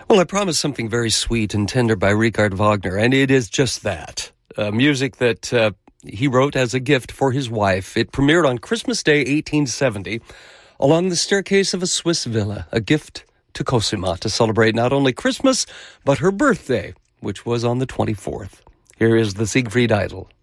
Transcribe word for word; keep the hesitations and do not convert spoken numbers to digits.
Well, I promised something very sweet and tender by Richard Wagner, and it is just that. Uh, music that uh, he wrote as a gift for his wife. It premiered on Christmas Day, eighteen seventy, along the staircase of a Swiss villa, a gift to Cosima to celebrate not only Christmas, but her birthday, which was on the twenty-fourth. Here is the Siegfried Idol.